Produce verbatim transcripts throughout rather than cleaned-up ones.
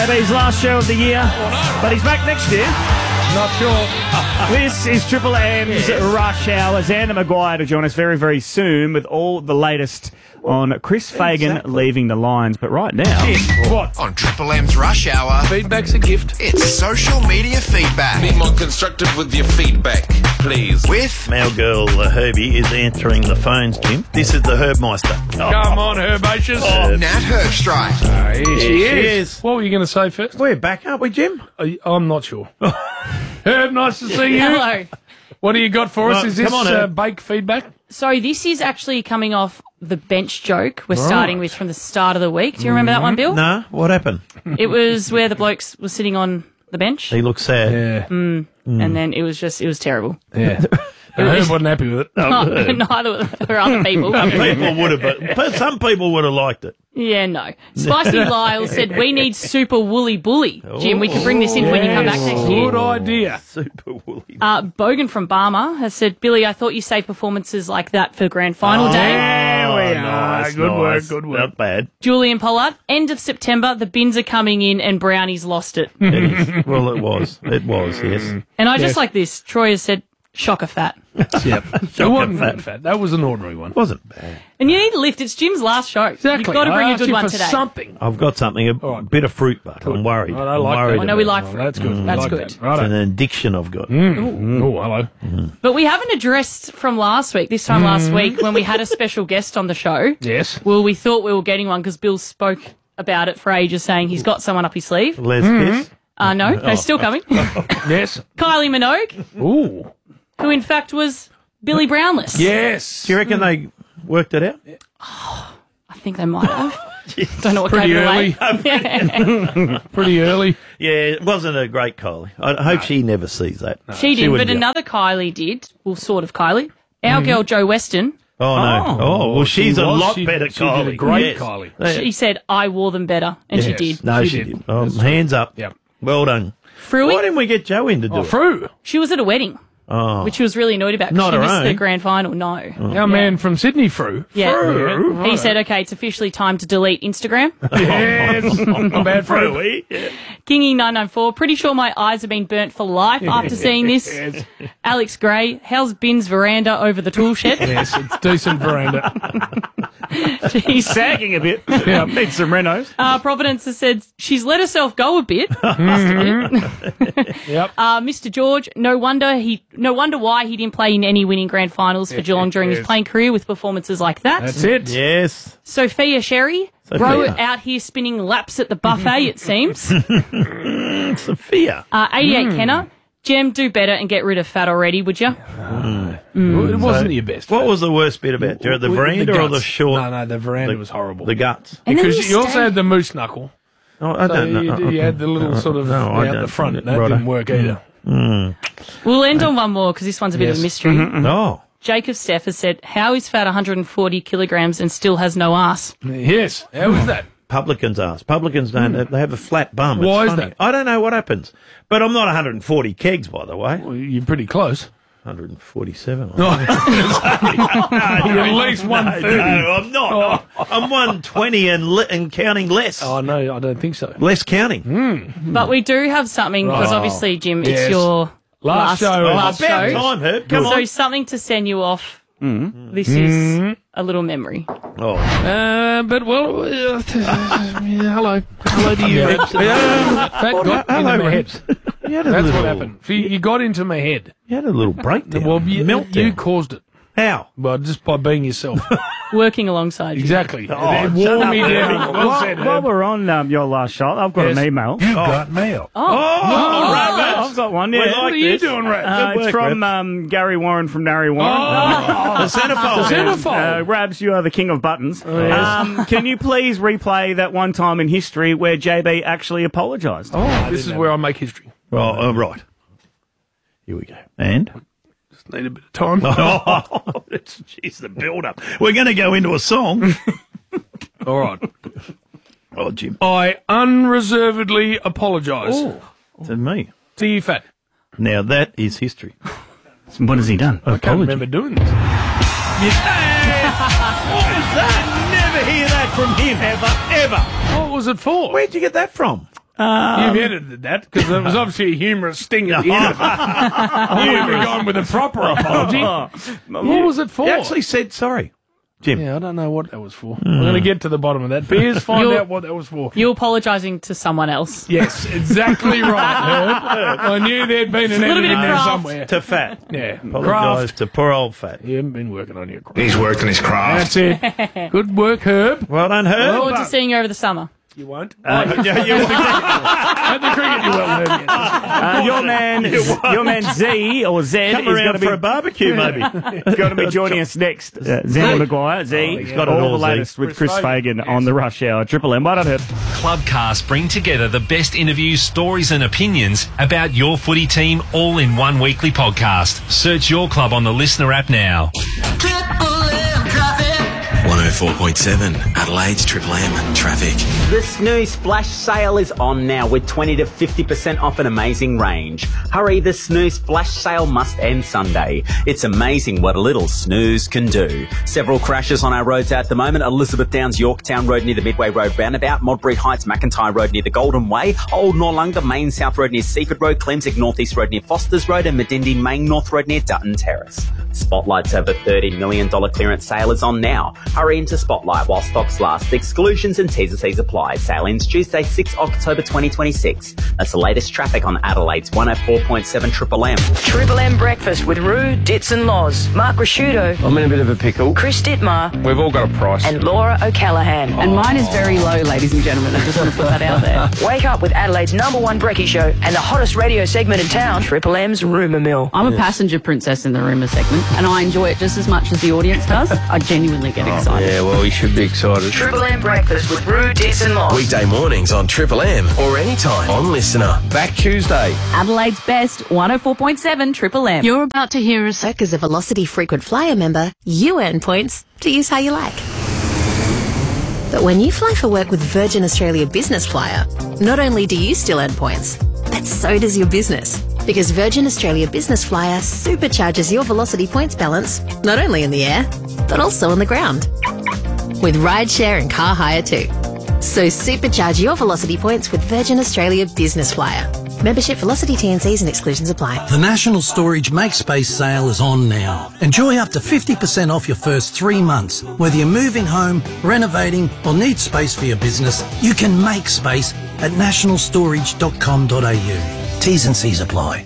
His last show of the year, but he's back next year. Not sure. This is Triple M's Yes. Rush Hour. Xander Maguire to join us very, very soon with all the latest on Chris Fagan Exactly. leaving the Lions. But right now, What? On Triple M's Rush Hour, Feedback's a gift. it's social media feedback Be more constructive with your feedback, please. with Our girl uh, Herbie is answering the phones, Jim. This is the Herbmeister. Come on, Herbaceous. Nat Herbstreit. Ah, here she she is. is. What were you going to say first? We're back, aren't we, Jim? Uh, I'm not sure. Herb, nice to see you. Hello. What do you got for us? Right, Is this come on, uh, Herb. bake feedback? So this is actually coming off the bench joke we're starting with from the start of the week. Do you remember that one, Bill? No, what happened? It was where the blokes were sitting on the bench, He looks sad. Yeah. and then it was just, it was terrible. Yeah. Herb wasn't happy with it. Neither were other people. People would have, but, but some people would have liked it. Yeah, no. Spicy Lyle said, we need super woolly bully. Jim, we can bring this in when you come back next year. Good idea. Super woolly. Uh, Bogan from Barmer has said, Billy, I thought you saved performances like that for grand final Oh, day. there we are. nice, good work, nice. good work. Not bad. Julian Pollard, end of September, the bins are coming in and Brownie's lost it. It is. Well, it was. It was, yes. And I just Yes. like this. Troy has said, shocker fat. Yep. It wasn't fat, fat. That was an ordinary one. Wasn't bad. And you need to lift. It's Jim's last show. Exactly. You've got to bring I a asked good you one for today. something. I've got something, a right. bit of fruit, but I'm worried. I I'm like that. worried I know we about like it. Oh, fruit. that's good. That's like good. That. It's Righto. an addiction I've got. Oh, hello. But we haven't addressed from last week, this time last week, when we had a special guest on the show. Yes. Well, we thought we were getting one because Bill spoke about it for ages, saying he's got someone up his sleeve. Les Kiss. Uh, no, no, still coming. Yes. Kylie Minogue, Ooh. who in fact was Billy Brownless. Yes. Do you reckon they worked it out? I think they might have. Don't know what Pretty came early. away. Pretty early. Yeah, it wasn't a great Kylie. I hope she never sees that. She did, wouldn't but do it. another Kylie did. Well, sort of Kylie. Our girl Jo Weston, Oh, no. Oh, well, she she's a was. lot She- better she did a Kylie. great Yes. Kylie. Yeah. she said, I wore them better. And she Yes. did. No, She she, did. did. Oh, That's hands up. Yep. Well done. Fruey, Why didn't we get Joe in to do Oh, it? Fru. she was at a wedding, Oh. which she was really annoyed about 'cause Not she her missed the own. grand final. No. Our man from Sydney, Fru. Yeah. Fru. He said, okay, it's officially time to delete Instagram. Yes. Not bad, Fru. Really? Yeah. Kingy nine nine four, pretty sure my eyes have been burnt for life after seeing this. Yes. Alex Gray, how's Bin's veranda over the tool shed? Yes, it's decent veranda. Jeez. sagging a bit. Yeah. Need some renos. Uh, Providence has said she's let herself go a bit. Yep. Uh, Mister George, no wonder he, no wonder why he didn't play in any winning grand finals for Geelong during his yes. playing career with performances like that. That's it. Yes. Sophia Sherry, Sophia. bro out here spinning laps at the buffet, it seems. Sophia. Uh, eighty-eight Kenner, Jem, do better and get rid of fat already, would you? It wasn't your best. What was the worst bit about Joe? The With veranda or the guts. short? No, no, the veranda the- was horrible. The guts. And then Because you you also stay- had the moose knuckle. Oh, I So don't know. you, you had the little sort of No, I out don't. the front. That Righto. didn't work either. We'll end on one more because this one's a bit of a Yes. mystery. Oh. Jacob Steff has said, how is fat one hundred forty kilograms and still has no ass? Yes. How was that? Publicans ask. Publicans don't. They have a flat bum. It's Why is funny. that? I don't know what happens. But I'm not one hundred forty kegs, by the way. Well, you're pretty close. one hundred forty-seven. You're at least one No, thirty. I'm not. I'm one twenty and, li- and counting less. Oh, no, I don't think so. Less counting. But we do have something because Oh. obviously, Jim, it's Yes. your Last show. last Oh, about show. time, Herb. Come So on. something to send you off. This is a little memory. Oh. Uh, but, well, uh, yeah, hello. Hello to you, Rebs. Yeah, that got Hello, into my Rebs. head. You had a That's little, what happened. You you got into my head. You had a little breakdown. Well, you, meltdown. you caused it. How? Well, just by being yourself. Working alongside you. Exactly. Oh, it shut wore up, me Herb. down. Well While, said, while Herb. we're on um, your last shot, I've got Yes. an email. You got mail. Oh, Oh, right, I've got one. Yeah. We like What are you this. doing, Rebs? Uh, Good it's work, from Reb. um, Gary Warren from Narry Warren. The centrefold. The centrefold. Uh, Rabs, you are the king of buttons. yes. um, can you please replay that one time in history where J B actually apologised? Oh, this is where I make history. Oh, uh, right. Here we go. And? Just need a bit of time. Oh, it's, geez, the build-up. We're going to go into a song. All right. Oh, Jim. I unreservedly apologise To me. to you, Fat. Now, that is history. What has he done? I can't remember doing this. What was that? Never hear that from him, ever, ever. What was it for? Where'd you get that from? You've edited that because there was obviously a humorous sting at the end of it. I would have gone with a proper apology. What was it for? He actually said sorry. Jim. Yeah, I don't know what that was for. Mm. We're going to get to the bottom of that. Piers, find You're, out what that was for. You apologising to someone else. Yes, exactly right, Herb. I knew there'd been an edit in there craft. somewhere. To Fat. Yeah. Apologise to poor old Fat. You haven't been working on your craft. He's worked on his craft. That's it. Good work, Herb. Well done, Herb. Look forward to seeing you over the summer. You won't. Uh, yeah, you At the cricket, you will, Herb. Yes. Uh, your man, your man Z or Z Come is around going to be for a barbecue, maybe. going to be joining us next. Uh, Zen Maguire, Z. Oh, He's yeah. got Got it all all, the Z. latest with Chris Chris Fagan Fagan, on yes. the Rush Hour. Triple M. Well done, Herb. Clubcast bring together the best interviews, stories and opinions about your footy team all in one weekly podcast. Search your club on the Listener app now. one oh four point seven Adelaide's Triple M Traffic. The Snooze Flash Sale is on now with twenty to fifty percent off an amazing range. Hurry, the Snooze Flash Sale must end Sunday. It's amazing what a little snooze can do. Several crashes on our roads at the moment. Elizabeth Downs, Yorktown Road near the Midway Road roundabout, Modbury Heights, McIntyre Road near the Golden Way, Old Norlunga, Main South Road near Seaford Road, Clemsig North East Road near Fosters Road and Medindi Main North Road near Dutton Terrace. Spotlight's over thirty million dollars clearance sale is on now. Hurry into Spotlight while stocks last. Exclusions and T's and C's apply. Sale ends Tuesday, sixth October twenty twenty-six. That's the latest traffic on Adelaide's one oh four point seven Triple M. Triple M Breakfast with Roo, Ditz and Loz, Mark Rasciuto, I'm in a bit of a pickle. Chris Dittmar, We've all got a price. and Laura O'Callaghan. And mine is very low, ladies and gentlemen. I just want to put that out there. Wake up with Adelaide's number one brekkie show and the hottest radio segment in town, Triple M's Rumour Mill. I'm a passenger princess in the rumour segment, and I enjoy it just as much as the audience does. I genuinely get excited. Yeah, well, we should be excited. Triple M Breakfast with Roo, Ditz and Loz. Weekday mornings on Triple M or anytime on Listener. Back Tuesday. Adelaide's best, one oh four point seven Triple M. You're about to hear a sec as a Velocity Frequent Flyer member, you earn points to use how you like. But when you fly for work with Virgin Australia Business Flyer, not only do you still earn points, but so does your business. Because Virgin Australia Business Flyer supercharges your Velocity points balance, not only in the air, but also on the ground. With rideshare and car hire too. So supercharge your Velocity points with Virgin Australia Business Flyer. Membership, Velocity, T and Cs and exclusions apply. The National Storage Make Space sale is on now. Enjoy up to fifty percent off your first three months. Whether you're moving home, renovating or need space for your business, you can make space at national storage dot com dot a u. T's and C's apply.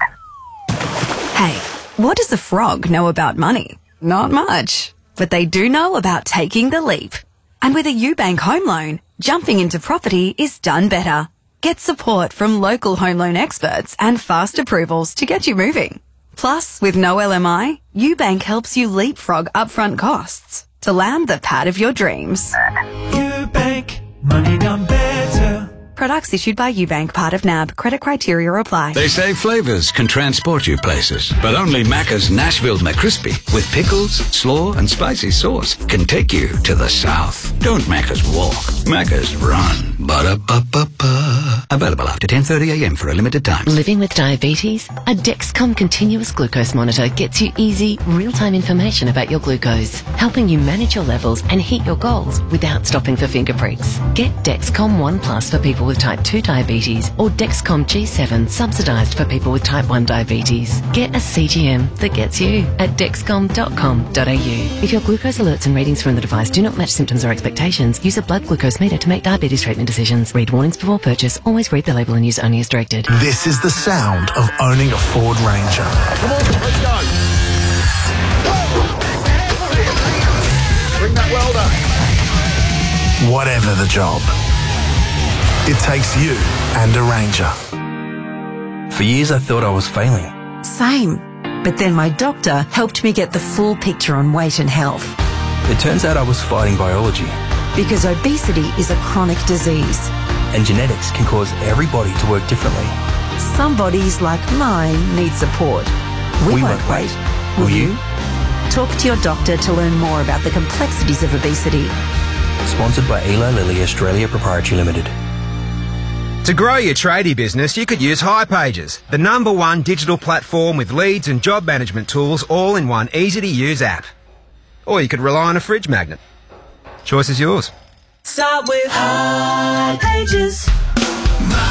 Hey, what does a frog know about money? Not much. But they do know about taking the leap. And with a UBank home loan, jumping into property is done better. Get support from local home loan experts and fast approvals to get you moving. Plus, with no L M I, UBank helps you leapfrog upfront costs to land the pad of your dreams. UBank, money done better. Products issued by UBank, part of N A B. Credit criteria apply. They say flavours can transport you places, but only Macca's Nashville McCrispy with pickles, slaw and spicy sauce can take you to the south. Don't Macca's walk, Macca's run. Ba-da-ba-ba-ba. Available after ten thirty a m for a limited time. Living with diabetes? A Dexcom continuous glucose monitor gets you easy, real-time information about your glucose, helping you manage your levels and hit your goals without stopping for finger pricks. Get Dexcom One Plus for people with type two diabetes or Dexcom G seven subsidised for people with type one diabetes. Get a C G M that gets you at dexcom dot com dot a u. If your glucose alerts and readings from the device do not match symptoms or expectations, use a blood glucose meter to make diabetes treatment decisions. Read warnings before purchase. Always read the label and use only as directed. This is the sound of owning a Ford Ranger. Come on, let's go. Bring that welder. Whatever the job, it takes you and a Ranger. For years I thought I was failing. Same. But then my doctor helped me get the full picture on weight and health. It turns out I was fighting biology. Because obesity is a chronic disease. And genetics can cause every body to work differently. Some bodies, like mine, need support. We, we won't, won't wait. wait. Will Will you? you? Talk to your doctor to learn more about the complexities of obesity. Sponsored by Eli Lilly Australia Proprietary Limited. To grow your tradie business, you could use hipages, the number one digital platform with leads and job management tools all in one easy-to-use app. Or you could rely on a fridge magnet. Choice is yours. Start with hipages.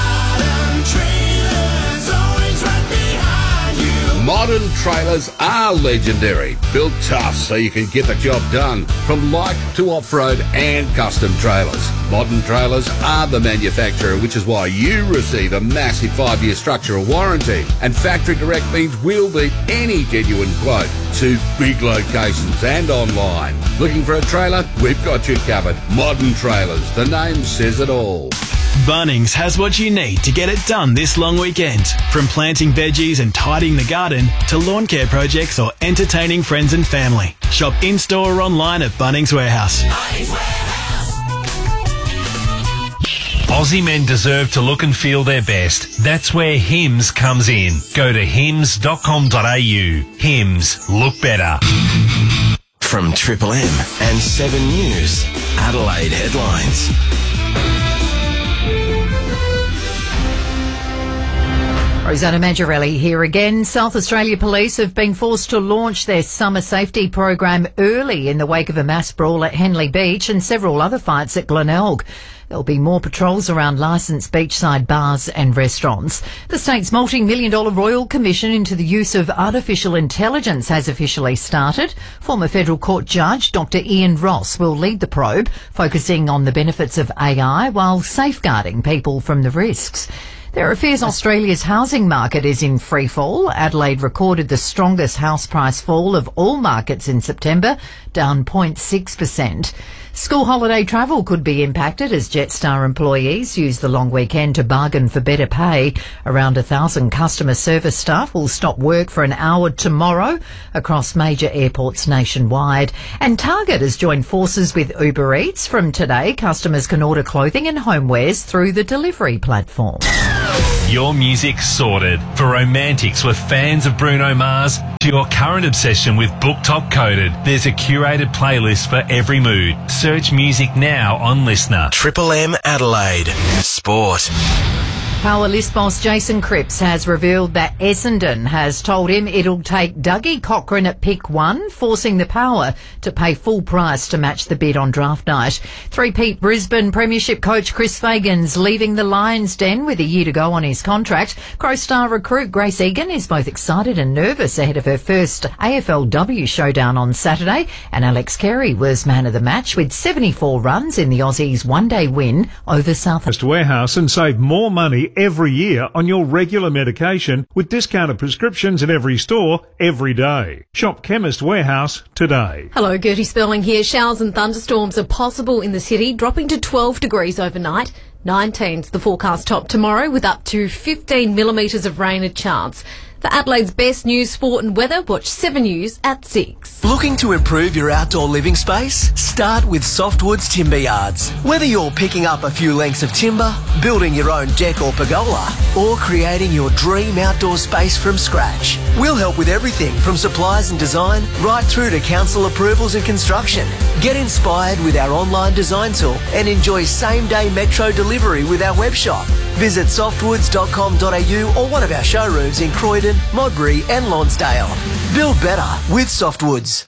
Modern trailers are legendary. Built tough so you can get the job done. From light to off-road and custom trailers. Modern trailers are the manufacturer, which is why you receive a massive five-year structural warranty. And Factory Direct means we'll beat any genuine quote to big locations and online. Looking for a trailer? We've got you covered. Modern Trailers. The name says it all. Bunnings has what you need to get it done this long weekend. From planting veggies and tidying the garden to lawn care projects or entertaining friends and family. Shop in-store or online at Bunnings Warehouse. Aussie men deserve to look and feel their best. That's where Hims comes in. Go to hims dot com dot a u. Hims. Look better. From Triple M and seven News, Adelaide headlines. Rosanna Maggiorelli here again. South Australia Police have been forced to launch their summer safety program early in the wake of a mass brawl at Henley Beach and several other fights at Glenelg. There'll be more patrols around licensed beachside bars and restaurants. The state's multi-million dollar Royal Commission into the use of artificial intelligence has officially started. Former federal court judge Doctor Ian Ross will lead the probe, focusing on the benefits of A I while safeguarding people from the risks. There are fears Australia's housing market is in free fall. Adelaide recorded the strongest house price fall of all markets in September, down zero point six percent. School holiday travel could be impacted as Jetstar employees use the long weekend to bargain for better pay. Around a thousand customer service staff will stop work for an hour tomorrow across major airports nationwide. And Target has joined forces with Uber Eats. From today, customers can order clothing and homewares through the delivery platform. Your music's sorted. For romantics with fans of Bruno Mars, to your current obsession with Book Top Coated, there's a curated playlist for every mood. Search music now on Listener. Triple M Adelaide. Sport. Power list boss Jason Cripps has revealed that Essendon has told him it'll take Dougie Cochrane at pick one, forcing the Power to pay full price to match the bid on draft night. Three-peat Brisbane Premiership coach Chris Fagan's leaving the Lions' Den with a year to go on his contract. Crow Star recruit Grace Egan is both excited and nervous ahead of her first A F L W showdown on Saturday. And Alex Carey was man of the match with seventy-four runs in the Aussies' one-day win over South. Chemist Warehouse and save more money every year on your regular medication with discounted prescriptions at every store every day. Shop Chemist Warehouse today. Hello, Gertie Sperling here. Showers and thunderstorms are possible in the city, dropping to twelve degrees overnight. nineteen's the forecast top tomorrow with up to fifteen millimetres of rain a chance. For Adelaide's best news, sport and weather, watch seven News at six. Looking to improve your outdoor living space? Start with Softwoods Timber Yards. Whether you're picking up a few lengths of timber, building your own deck or pergola, or creating your dream outdoor space from scratch, we'll help with everything from supplies and design right through to council approvals and construction. Get inspired with our online design tool and enjoy same-day metro delivery with our web shop. Visit softwoods dot com dot a u or one of our showrooms in Croydon, Modbury and Lonsdale. Build better with Softwoods.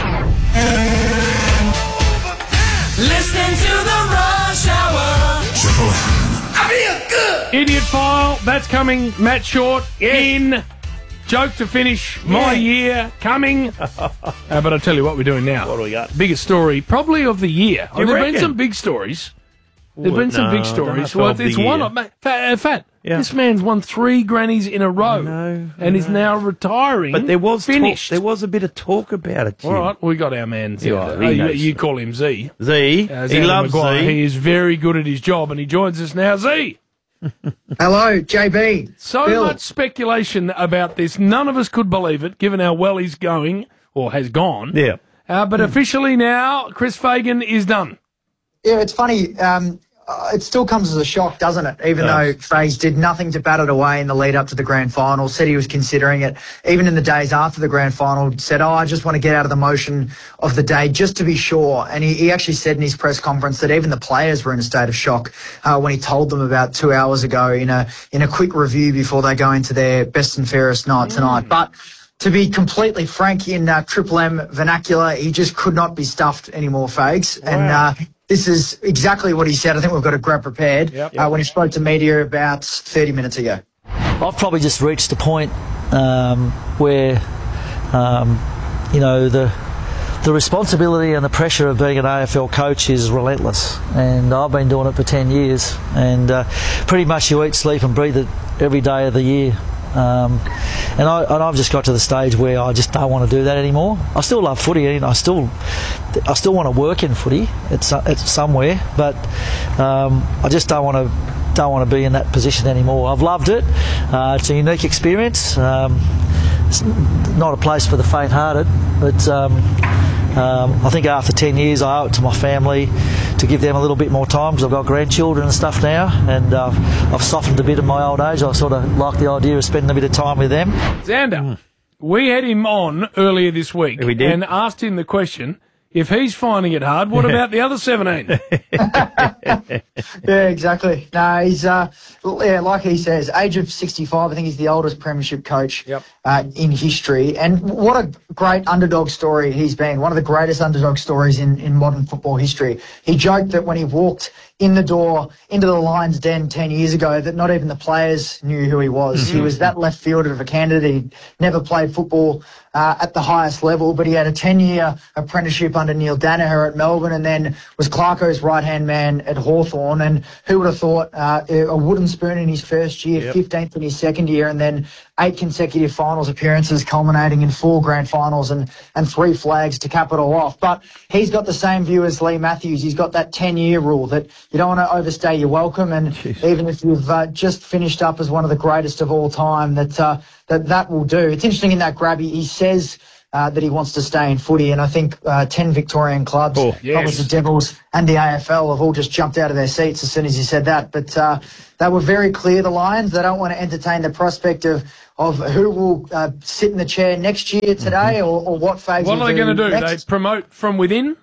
Listening to the Rush Hour. I feel good. Idiot File, that's coming. Matt Short in. Joke to finish my Yeah. year coming. uh, but I'll tell you what we're doing now. What do we got? Biggest story probably of the year. You Oh, there have been reckon? some big stories. There's Well, been some no, big not stories. for Well, of it's the one year. of ma- fat, uh, fat. Yeah. This man's won three grannies in a row, know, I and is know. now retiring. But there was finished. Talk, there was a bit of talk about it, Jim. All right, we got our man. Yeah, uh, he you, knows. you call him Z. Z. Uh, he Xander loves Maguire. Z. He is very good at his job, and he joins us now. Z. Hello, J B. So Bill. much speculation about this. None of us could believe it, given how well he's going, or has gone. Yeah. Uh, but officially now, Chris Fagan is done. Yeah, it's funny. Um, uh, it still comes as a shock, doesn't it? Even though Fags did nothing to bat it away in the lead up to the grand final, said he was considering it. Even in the days after the grand final, said, oh, I just want to get out of the motion of the day just to be sure. And he, he actually said in his press conference that even the players were in a state of shock uh, when he told them about two hours ago in a in a quick review before they go into their best and fairest night tonight. But to be completely frank, in uh, Triple M vernacular, he just could not be stuffed anymore, Fags. Wow. And uh, this is exactly what he said. I think we've got to grab prepared Yep. uh, when he spoke to media about thirty minutes ago. I've probably just reached the point um, where um, you know the the responsibility and the pressure of being an A F L coach is relentless, and I've been doing it for ten years, and uh, pretty much you eat, sleep and breathe it every day of the year. Um, and, I, and I've just got to the stage where I just don't want to do that anymore. I still love footy, and I still, I still want to work in footy. It's, it's somewhere, but um, I just don't want to don't want to be in that position anymore. I've loved it. Uh, it's a unique experience. Um, it's not a place for the faint-hearted, but um, um, I think after ten years, I owe it to my family to give them a little bit more time, because I've got grandchildren and stuff now, and uh, I've softened a bit in my old age. I sort of like the idea of spending a bit of time with them. Xander, we had him on earlier this week We did. and asked him the question, if he's finding it hard, what about the other seventeen? Yeah, exactly. No, he's uh, yeah, like he says, age of sixty-five. I think he's the oldest premiership coach Yep. uh, in history, and what a great underdog story he's been. One of the greatest underdog stories in in modern football history. He joked that when he walked in the door into the Lions' den ten years ago, that not even the players knew who he was. Mm-hmm. He was that left fielder of a candidate. He'd never played football uh, at the highest level, but he had a ten-year apprenticeship under Neil Danaher at Melbourne, and then was Clarko's right-hand man at Hawthorn. And who would have thought uh, a wooden spoon in his first year, Yep. fifteenth in his second year, and then eight consecutive finals appearances culminating in four grand finals and, and three flags to cap it all off. But he's got the same view as Lee Matthews. He's got that ten-year rule that you don't want to overstay your welcome, and Jeez. even if you've uh, just finished up as one of the greatest of all time, that uh, that, that will do. It's interesting in that grab, he, he says uh, that he wants to stay in footy, and I think uh, ten Victorian clubs, Oh, probably yes. the Devils and the A F L, have all just jumped out of their seats as soon as he said that. But uh, they were very clear, the Lions. They don't want to entertain the prospect of of who will uh, sit in the chair next year today, or, or what phase. What will are they going to do? next. They promote from within?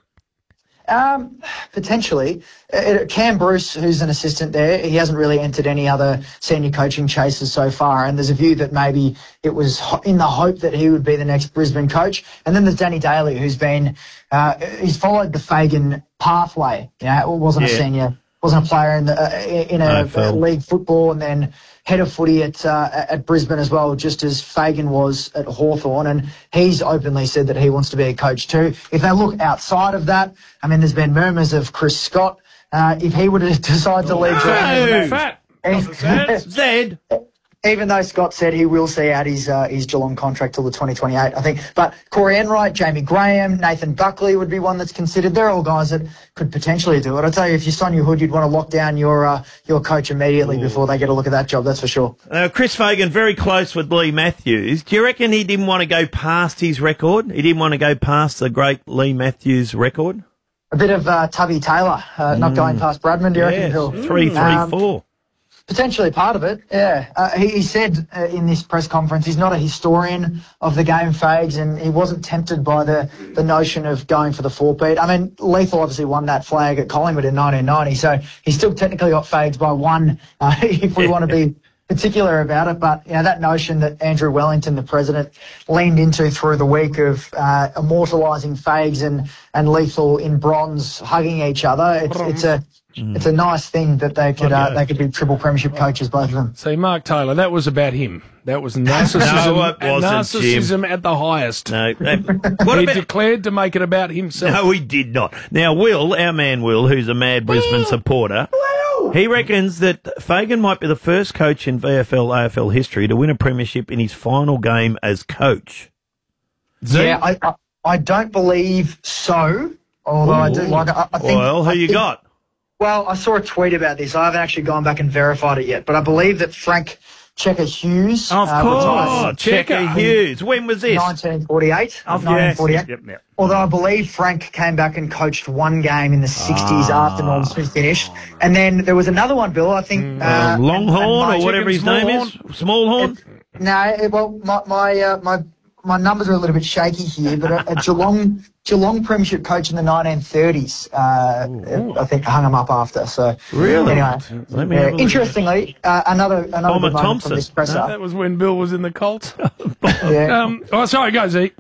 Um, potentially. Uh, Cam Bruce, who's an assistant there, he hasn't really entered any other senior coaching chases so far, and there's a view that maybe it was ho- in the hope that he would be the next Brisbane coach. And then there's Danny Daly, who's been, uh, he's followed the Fagan pathway. You know, wasn't Yeah. a senior, wasn't a player in the uh, in a, A F L. a league football, and then head of footy at uh, at Brisbane as well, just as Fagan was at Hawthorn, and he's openly said that he wants to be a coach too. If they look outside of that, I mean, there's been murmurs of Chris Scott. Uh, if he were to decide to leave, No, fat. Geelong, Zed. even though Scott said he will see out his uh, his Geelong contract till the twenty twenty-eight, I think. But Corey Enright, Jamie Graham, Nathan Buckley would be one that's considered. They're all guys that could potentially do it. I tell you, if you're Sonia Hood, you'd want to lock down your uh, your coach immediately before they get a look at that job. That's for sure. Uh, Chris Fagan, very close with Lee Matthews. Do you reckon he didn't want to go past his record? He didn't want to go past the great Lee Matthews record? A bit of uh, Tubby Taylor, uh, not going past Bradman. Do you reckon Yes, he'll three, three, Um, four. Potentially part of it, yeah. Uh, he, he said uh, in this press conference he's not a historian of the game, Fags, and he wasn't tempted by the, the notion of going for the four-peat. I mean, Lethal obviously won that flag at Collingwood in nineteen ninety, so he's still technically got Fags by one uh, if we want to be particular about it. But, you know, that notion that Andrew Wellington, the president, leaned into through the week of uh, immortalising Fags and, and Lethal in bronze hugging each other, it's, it's a... It's a nice thing that they could uh, they could be triple premiership coaches, both of them. See, Mark Taylor, that was about him. That was narcissism, No, it wasn't, narcissism at the highest. No. Uh, what he about... declared to make it about himself. No, he did not. Now, Will, our man Will, who's a mad Brisbane supporter, he reckons that Fagan might be the first coach in V F L A F L history to win a premiership in his final game as coach. Yeah, I, I I don't believe so. Although Ooh. I do like. I, I think. Well, who I you think, got? Well, I saw a tweet about this. I haven't actually gone back and verified it yet, but I believe that Frank Checker Hughes. Of uh, course, retired Checker Hughes. When was this? nineteen forty-eight. Of nineteen forty-eight. Yep, yep. Although I believe Frank came back and coached one game in the sixties Ah. after Norm Smith finished, and then there was another one, Bill. I think uh, Uh, Longhorn and- and or whatever his name is? Smallhorn? It, no, it, well, my my, uh, my my numbers are a little bit shaky here, but a, a Geelong Geelong premiership coach in the nineteen thirties, uh, I think, hung him up after. So Really? anyway, Let me yeah, have a look. interestingly, uh, another another Homer good moment Thompson. from this presser. That was when Bill was in the Colts. Yeah. um, oh, sorry, go, Zeke.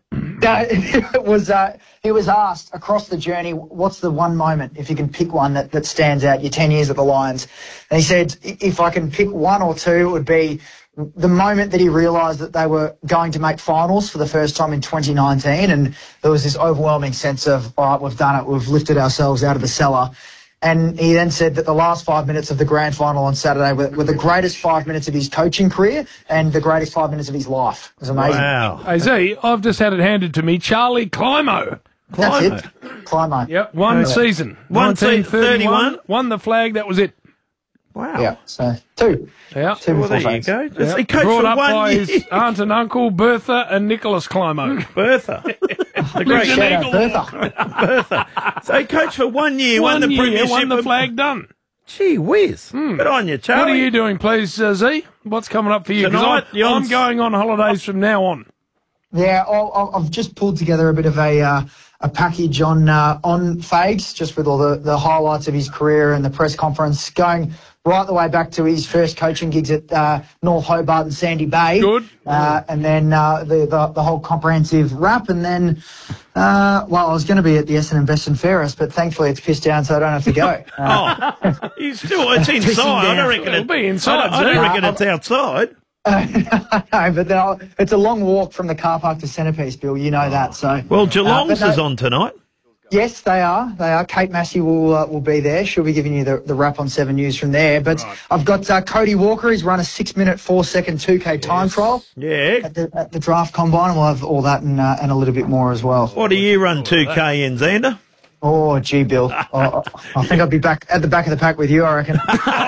No, it was, uh, he was asked across the journey, what's the one moment, if you can pick one that, that stands out, your ten years at the Lions? And he said, if I can pick one or two, it would be the moment that he realised that they were going to make finals for the first time in twenty nineteen, and there was this overwhelming sense of, all right, we've done it, we've lifted ourselves out of the cellar. And he then said that the last five minutes of the grand final on Saturday were, were the greatest five minutes of his coaching career and the greatest five minutes of his life. It was amazing. Wow. Hey, Z, I've just had it handed to me. Charlie Climo. That's it. Climo. Yep, one Yeah. season. One season, nineteen thirty-one. thirty-one. Won the flag, that was it. Wow. Yeah, so two. Yeah. Two Well, there before you Fags. go. Yep. He coached Brought for up one by year. his aunt and uncle, Bertha and Nicholas Climo. Bertha. The great Shout out Eagle. Bertha. Bertha. So he coached for one year, won One the year, premiership. won the flag, done. Gee whiz. Good on you, Charlie. What are you doing, please, uh, Z? What's coming up for you? 'Cause Tonight, I'm, you're on I'm s- going on holidays from now on. Yeah, I'll, I'll, I've just pulled together a bit of a uh, a package on uh, on Fags, just with all the, the highlights of his career and the press conference, going right the way back to his first coaching gigs at uh, North Hobart and Sandy Bay. Good. Uh, and then uh, the, the the whole comprehensive wrap, and then, uh, well, I was going to be at the Essendon Best and Fairest, but thankfully it's pissed down, so I don't have to go. Uh, Oh, you still, it's inside. I don't reckon It'll it, be inside, I don't, I don't Z. reckon it's outside. no, but then I'll, it's a long walk from the car park to Centrepiece, Bill. You know that. So Well, uh, Geelong's but is no- on tonight. Yes, they are. They are. Kate Massey will uh, will be there. She'll be giving you the, the wrap on Seven News from there. But I've got uh, Cody Walker. He's run a six minute four second two K time trial Yeah. at the, at the draft combine, and we'll have all that and uh, and a little bit more as well. What do you run two K in, Xander? Oh, gee, Bill. oh, I think I'll be back at the back of the pack with you. I reckon.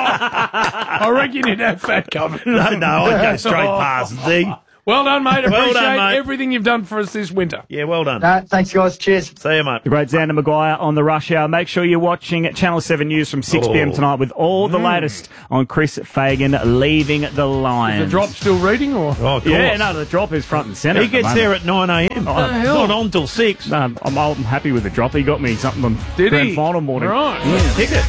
I reckon you'd have fat covered. No, no, I'd go straight past Z. Well done, mate. Well Appreciate done, mate. everything you've done for us this winter. Yeah, well done. Uh, thanks, guys. Cheers. See you, mate. The great Xander Maguire on the Rush Hour. Make sure you're watching Channel seven News from six p.m. Oh. tonight with all the latest on Chris Fagan leaving the Lions. The drop still reading, or Oh, of course. Yeah, no, the drop is front and centre. He at the gets moment. there at nine a.m. hell? Not on till six. No, I'm, I'm happy with the drop. He got me something on did grand he? final morning. Right. Yeah, ticket.